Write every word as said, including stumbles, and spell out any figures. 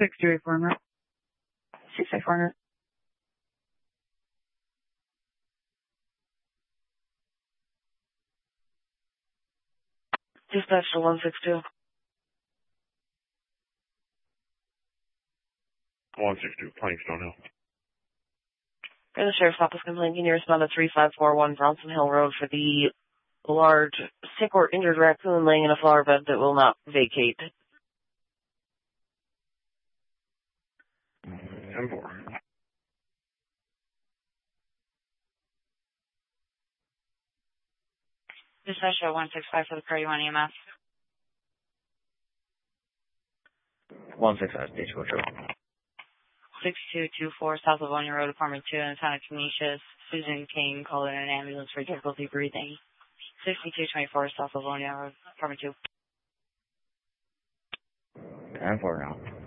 six two eight four hundred. six eight four hundred. Dispatch to one six two. one six two, Plain Stone Hill. For the Sheriff's Office complaint, can you respond to three five four one Bronson Hill Road for the large sick or injured raccoon laying in a flower bed that will not vacate? ten four. Dispatch at one six five for the Prairie One E M S. one six five, stage four. six two two four South Livonia Road, Apartment two, in the town of Canisius. Susan King called in an ambulance for difficulty breathing. sixty-two twenty-four South Livonia Road, Apartment two. ten four now.